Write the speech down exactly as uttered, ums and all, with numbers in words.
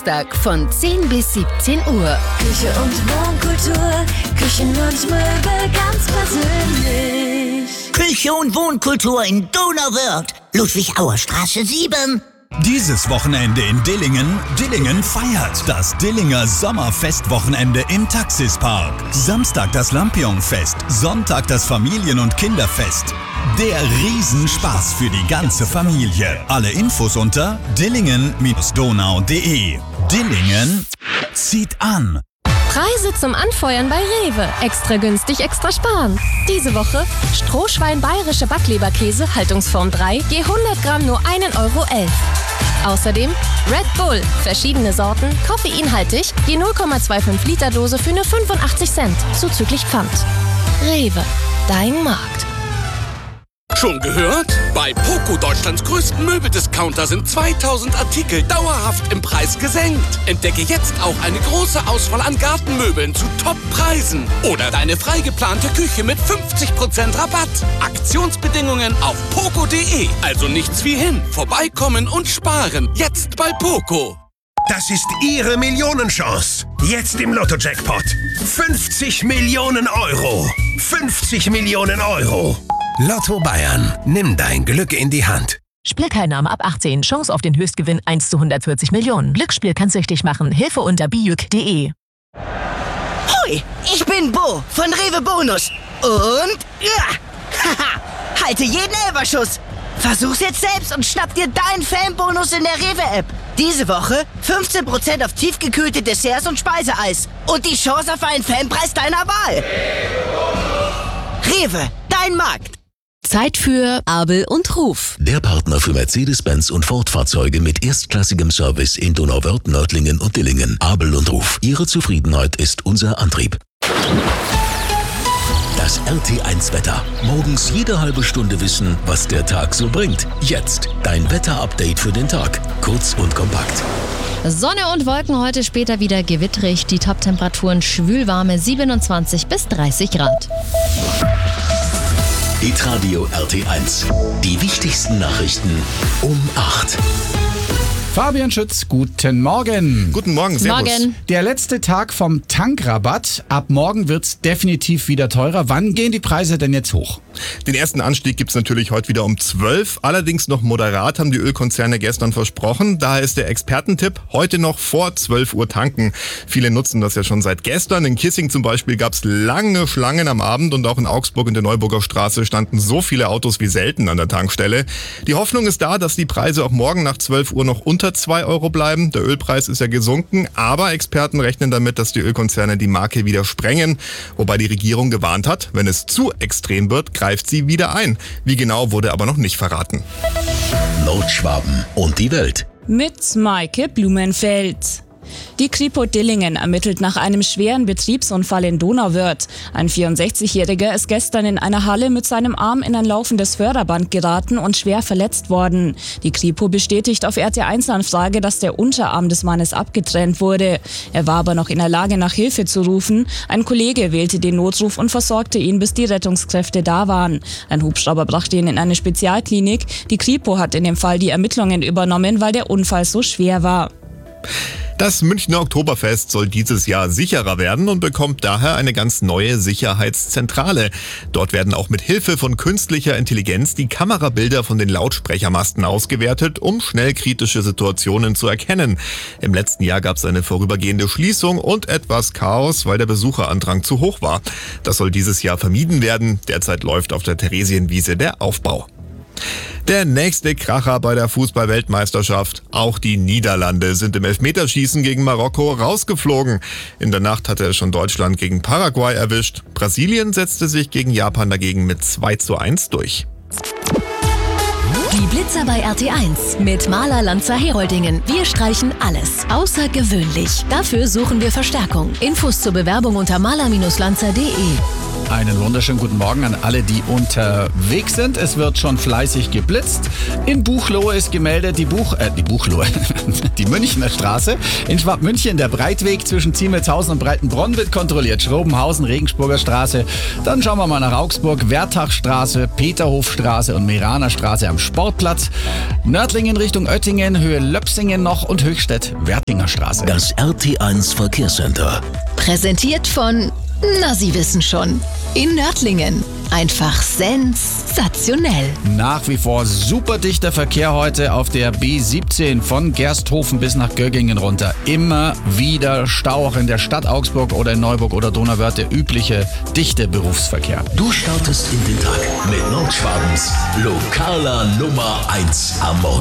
Samstag von zehn bis siebzehn Uhr. Küche und Wohnkultur, Küchen und Möbel ganz persönlich. Küche und Wohnkultur in Donauwörth, Ludwig-Auer-Straße sieben. Dieses Wochenende in Dillingen. Dillingen feiert das Dillinger Sommerfestwochenende im Taxispark. Samstag das Lampion-Fest, Sonntag das Familien- und Kinderfest. Der Riesenspaß für die ganze Familie. Alle Infos unter dillingen Donau punkt de. Dillingen zieht an. Preise zum Anfeuern bei Rewe. Extra günstig, extra sparen. Diese Woche Strohschwein bayerische Backleberkäse, Haltungsform drei, je hundert Gramm nur ein Euro elf. Außerdem Red Bull, verschiedene Sorten, koffeinhaltig, je null Komma fünfundzwanzig Liter Dose für nur fünfundachtzig Cent, zuzüglich Pfand. Rewe, dein Markt. Schon gehört? Bei Poco, Deutschlands größten Möbeldiscounter, sind zweitausend Artikel dauerhaft im Preis gesenkt. Entdecke jetzt auch eine große Auswahl an Gartenmöbeln zu Top-Preisen. Oder deine frei geplante Küche mit fünfzig Prozent Rabatt. Aktionsbedingungen auf poco punkt de. Also nichts wie hin. Vorbeikommen und sparen. Jetzt bei Poco. Das ist Ihre Millionenchance. Jetzt im Lotto-Jackpot. fünfzig Millionen Euro. fünfzig Millionen Euro. Lotto Bayern, nimm dein Glück in die Hand. Spielteilnahme ab achtzehn. Chance auf den Höchstgewinn eins zu hundertvierzig Millionen. Glücksspiel kann süchtig machen. Hilfe unter bijuk punkt de. Hoi, ich bin Bo von Rewe Bonus. Und ja, haha, halte jeden Elberschuss. Versuch's jetzt selbst und schnapp dir deinen Fanbonus in der Rewe-App. Diese Woche fünfzehn Prozent auf tiefgekühlte Desserts und Speiseeis. Und die Chance auf einen Fanpreis deiner Wahl. Rewe, dein Markt. Zeit für Abel und Ruf. Der Partner für Mercedes-Benz und Ford-Fahrzeuge mit erstklassigem Service in Donauwörth, Nördlingen und Dillingen. Abel und Ruf. Ihre Zufriedenheit ist unser Antrieb. Das R T eins Wetter. Morgens jede halbe Stunde wissen, was der Tag so bringt. Jetzt dein Wetter-Update für den Tag. Kurz und kompakt. Sonne und Wolken, heute später wieder gewitterig. Die Top-Temperaturen schwülwarme siebenundzwanzig bis dreißig Grad. Hitradio R T eins. Die wichtigsten Nachrichten um acht. Fabian Schütz, guten Morgen. Guten Morgen, servus. Morgen. Der letzte Tag vom Tankrabatt. Ab morgen wird's definitiv wieder teurer. Wann gehen die Preise denn jetzt hoch? Den ersten Anstieg gibt's natürlich heute wieder um zwölf. Allerdings noch moderat, haben die Ölkonzerne gestern versprochen. Daher ist der Expertentipp, heute noch vor zwölf Uhr tanken. Viele nutzen das ja schon seit gestern. In Kissing zum Beispiel gab's lange Schlangen am Abend und auch in Augsburg in der Neuburger Straße standen so viele Autos wie selten an der Tankstelle. Die Hoffnung ist da, dass die Preise auch morgen nach zwölf Uhr noch unter zwei Euro bleiben. Der Ölpreis ist ja gesunken, aber Experten rechnen damit, dass die Ölkonzerne die Marke wieder sprengen. Wobei die Regierung gewarnt hat, wenn es zu extrem wird, greift sie wieder ein. Wie genau, wurde aber noch nicht verraten. Nordschwaben und die Welt. Mit Maike Blumenfeld. Die Kripo Dillingen ermittelt nach einem schweren Betriebsunfall in Donauwörth. Ein vierundsechzigjähriger ist gestern in einer Halle mit seinem Arm in ein laufendes Förderband geraten und schwer verletzt worden. Die Kripo bestätigt auf R T eins Anfrage, dass der Unterarm des Mannes abgetrennt wurde. Er war aber noch in der Lage, nach Hilfe zu rufen. Ein Kollege wählte den Notruf und versorgte ihn, bis die Rettungskräfte da waren. Ein Hubschrauber brachte ihn in eine Spezialklinik. Die Kripo hat in dem Fall die Ermittlungen übernommen, weil der Unfall so schwer war. Das Münchner Oktoberfest soll dieses Jahr sicherer werden und bekommt daher eine ganz neue Sicherheitszentrale. Dort werden auch mit Hilfe von künstlicher Intelligenz die Kamerabilder von den Lautsprechermasten ausgewertet, um schnell kritische Situationen zu erkennen. Im letzten Jahr gab es eine vorübergehende Schließung und etwas Chaos, weil der Besucherandrang zu hoch war. Das soll dieses Jahr vermieden werden. Derzeit läuft auf der Theresienwiese der Aufbau. Der nächste Kracher bei der Fußball-Weltmeisterschaft. Auch die Niederlande sind im Elfmeterschießen gegen Marokko rausgeflogen. In der Nacht hatte es schon Deutschland gegen Paraguay erwischt. Brasilien setzte sich gegen Japan dagegen mit zwei zu eins durch. Die Blitzer bei R T eins mit Maler Lanzer Heroldingen. Wir streichen alles. Außergewöhnlich. Dafür suchen wir Verstärkung. Infos zur Bewerbung unter maler Bindestrich lanzer punkt de. Einen wunderschönen guten Morgen an alle, die unterwegs sind. Es wird schon fleißig geblitzt. In Buchloe ist gemeldet die Buch... Äh, die Buchloe. die Münchner Straße. In Schwabmünchen der Breitweg zwischen Ziemelshausen und Breitenbronn wird kontrolliert. Schrobenhausen, Regensburger Straße. Dann schauen wir mal nach Augsburg. Wertachstraße, Peterhofstraße und Meraner Straße am Sportplatz. Nördlingen Richtung Oettingen, Höhe Löpsingen noch und Höchstädt, Wertinger Straße. Das R T eins Verkehrscenter. Präsentiert von, na Sie wissen schon, in Nördlingen. Einfach sensationell. Nach wie vor super dichter Verkehr heute auf der B siebzehn von Gersthofen bis nach Göggingen runter. Immer wieder Stau, auch in der Stadt Augsburg oder in Neuburg oder Donauwörth, der übliche dichte Berufsverkehr. Du startest in den Tag mit Nordschwabens lokaler Nummer eins am Morgen.